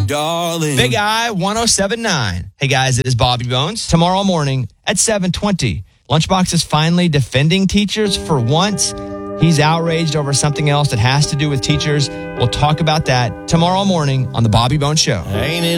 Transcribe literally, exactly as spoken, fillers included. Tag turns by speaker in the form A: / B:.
A: darling.
B: Big Eye one oh seven point nine. Hey guys, it is Bobby Bones. Tomorrow morning at seven twenty, Lunchbox is finally defending teachers for once. He's outraged over something else that has to do with teachers. We'll talk about that tomorrow morning on the Bobby Bones Show.
A: Ain't it